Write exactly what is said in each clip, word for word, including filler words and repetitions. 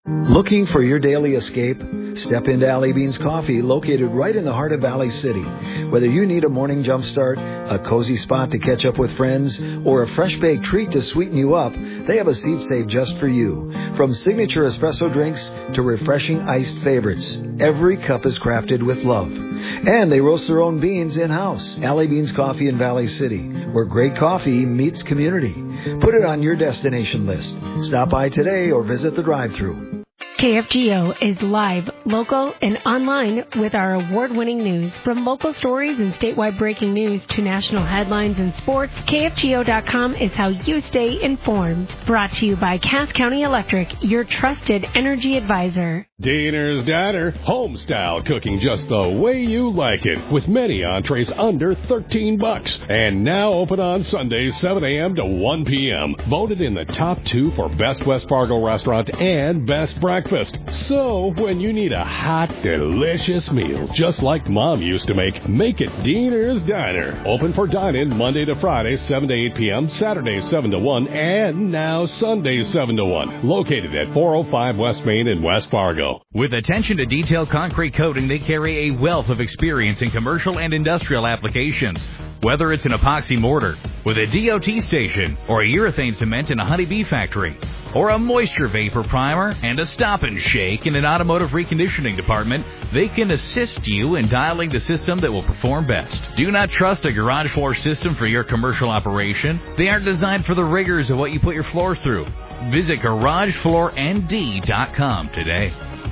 Looking for your daily escape? Step into Alley Beans Coffee, located right in the heart of Valley City. Whether you need a morning jump start, a cozy spot to catch up with friends, or a fresh baked treat to sweeten you up, they have a seat saved just for you. From signature espresso drinks to refreshing iced favorites, every cup is crafted with love. And they roast their own beans in-house. Alley Beans Coffee in Valley City, where great coffee meets community. Put it on your destination list. Stop by today or visit the drive-thru. K F G O is live, local, and online with our award-winning news. From local stories and statewide breaking news to national headlines and sports, K F G O dot com is how you stay informed. Brought to you by Cass County Electric, your trusted energy advisor. Diener's Diner, home-style cooking just the way you like it, with many entrees under thirteen bucks. And now open on Sundays, seven a.m. to one p.m. Voted in the top two for Best West Fargo Restaurant and Best Breakfast. So, when you need a hot, delicious meal, just like Mom used to make, make it Diener's Diner. Open for dine-in Monday to Friday, seven to eight p.m., Saturdays, seven to one, and now Sundays, seven to one. Located at four oh five West Main in West Fargo. With attention to detail concrete coating, they carry a wealth of experience in commercial and industrial applications. Whether it's an epoxy mortar with a D O T station, or a urethane cement in a honeybee factory, or a moisture vapor primer and a stop and shake in an automotive reconditioning department, they can assist you in dialing the system that will perform best. Do not trust a garage floor system for your commercial operation. They aren't designed for the rigors of what you put your floors through. Visit garage floor n d dot com today.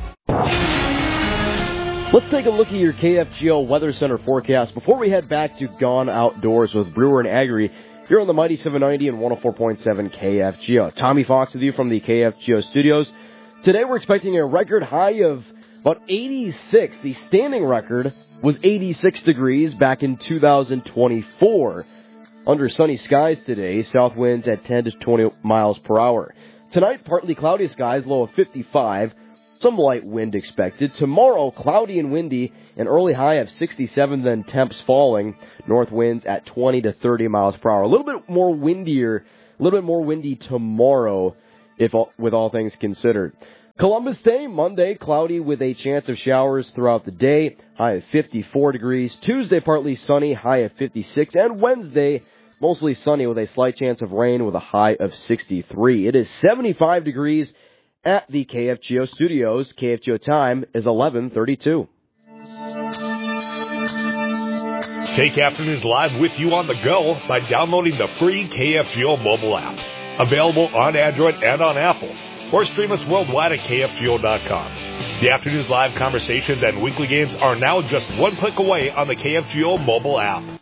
Let's take a look at your K F G O Weather Center forecast before we head back to Gone Outdoors with Brewer and Agri here on the Mighty seven ninety and one oh four point seven K F G O. Tommy Fox with you from the K F G O studios. Today we're expecting a record high of about eighty-six. The standing record was eighty-six degrees back in two thousand twenty-four. Under sunny skies today, south winds at ten to twenty miles per hour. Tonight, partly cloudy skies, low of fifty-five. Some light wind expected. Tomorrow, cloudy and windy, an early high of sixty-seven, then temps falling. North winds at twenty to thirty miles per hour. A little bit more windier, a little bit more windy tomorrow, if all, with all things considered. Columbus Day, Monday, cloudy with a chance of showers throughout the day. High of fifty-four degrees. Tuesday, partly sunny, high of fifty-six. And Wednesday, mostly sunny with a slight chance of rain with a high of sixty-three. It is seventy-five degrees at the K F G O studios. K F G O time is eleven thirty-two. Take Afternoons Live with you on the go by downloading the free K F G O mobile app. Available on Android and on Apple. Or stream us worldwide at K F G O dot com. The Afternoons Live conversations and weekly games are now just one click away on the K F G O mobile app.